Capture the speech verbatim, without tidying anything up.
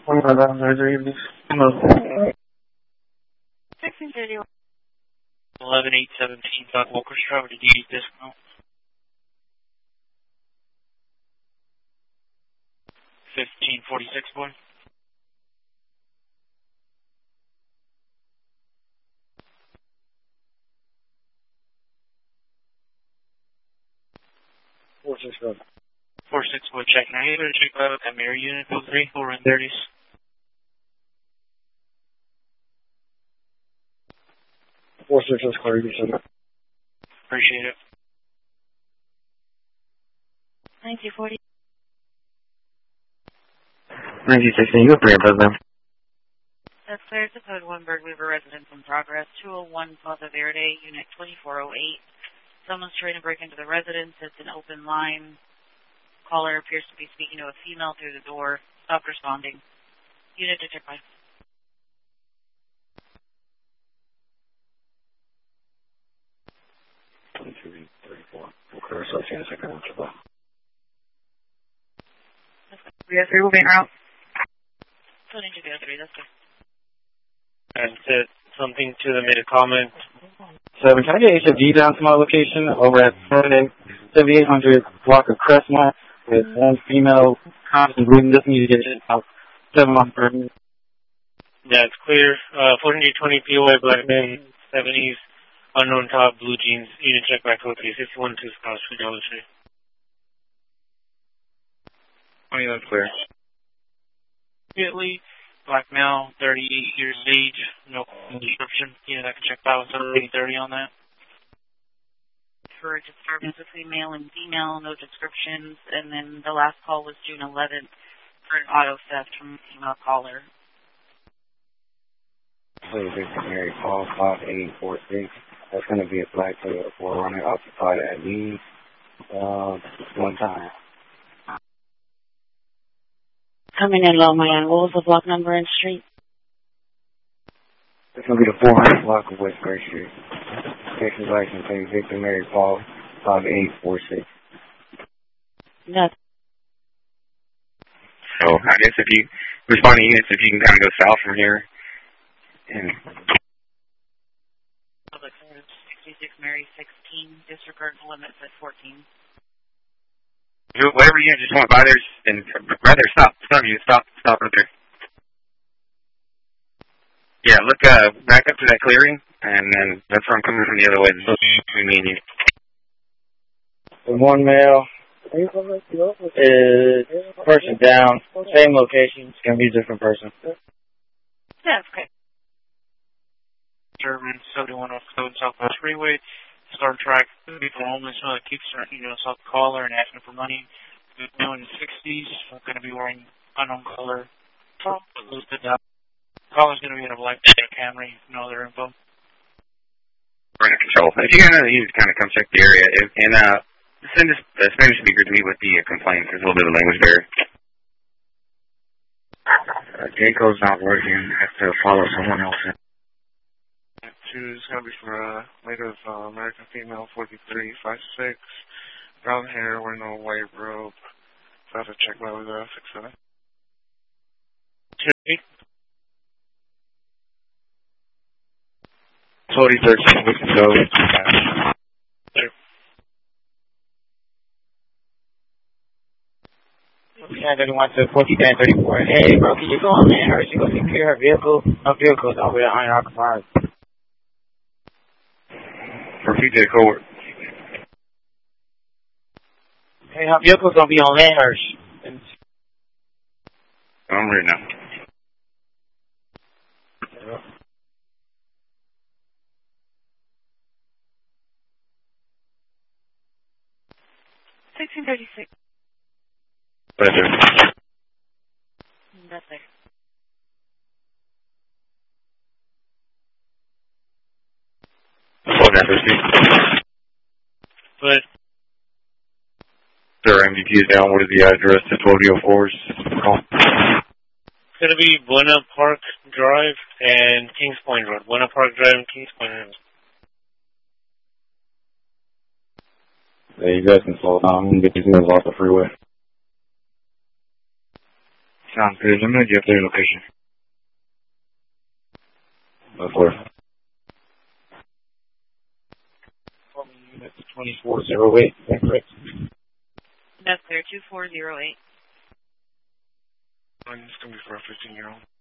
sixteen thirty-one. eleven eight seventeen, Doc Walker's Driver, did you need discount? fifteen forty-six, boy. four six one. four six one, check. Now you better check out that mirror unit, oh three, four and thirties. four six is clear, you said. Appreciate it. nineteen forty. nineteen sixteen, you appear, President. That's clear. It's a code one Bird Weaver residence in progress. two oh one Plaza Verde, unit twenty-four oh eight. Someone's trying to break into the residence. It's an open line. Caller appears to be speaking to a female through the door. Stop responding. Unit to check by. twenty-two thirty-four. Okay, so it's in a second. Yes, sir. Moving out. twenty-two three, that's good. And said something to them, made a comment. Seven, can I get H F D down to my location over at seventy-eight hundred block of Crestmont with one female constant bleeding? Just need to get it out. Seven months per minute. Yeah, it's clear. Uh, four twenty P O I, black man, seventies, unknown top, blue jeans, unit check by code three six one two spouse for Dollar Tree. twenty, that's clear. Immediately, black male, thirty-eight years of age, no description. Yeah, I can check that with seven thirty on that. For a disturbance between male and female, no descriptions, and then the last call was June eleventh for an auto theft from a female caller. Please, Victor Mary Paul, five eight four six. That's going to be a black Toyota four runner occupied at least uh, one time. Coming in low, man. What was the block number and street? It's going to be the four hundred block of West Gray Street. Texas license plate, Victor Mary Paul, five eight four six. No. So, I guess if you, responding units, if you can kind of go south from here. And Public service, sixty-six Mary, sixteen, disregard the limits at fourteen. whatever unit just went by there, and right there, stop, stop you, stop, stop right there. Yeah, look uh, back up to that clearing, and then that's where I'm coming from the other way. It's between me and you. The one male is person down, same location. It's going to be a different person. Yeah, okay. German seventy-one off Code Southwest Freeway, Star Track, people homeless, uh, keeps you know, South caller and asking for money. Now in the sixties, I'm going to be wearing unknown color, top, a little bit down. Caller's going to be in a black Camry, no other info. We're in control. If you're going to use, kind of come check the area, if, and uh, send this uh, Spanish speaker to me with the uh, complaint. There's a little bit of language there. Uh, Jayco's not working. I have to follow someone else in. Choose going to be for a uh, native uh, American female, forty-three, five six, brown hair, wearing a white robe. So I have to check by with uh, six seven. Forty thirteen, we can go. Yeah, thirty-one to fourteen thirty-four. Hey, bro, can you go on there? Or she go take care of her vehicle? Her vehicle's over there on your occupied. Repeat that code. Hey, her vehicle's gonna be on Landhurst. I'm ready now. sixteen thirty-six. Right there. That's it. Slow down, Christy. But Sir, M V P is down. What is the address to twelve oh four's call? it's going to be Buena Park Drive and Kings Point Road. Buena Park Drive and Kings Point Road. Hey, you guys can slow down and get these guys off the freeway. Sounds good. Let me know your updated location. Of course. Unit twenty-four oh eight, is that correct? That's clear, two four zero eight. It's going to be for a fifteen-year-old.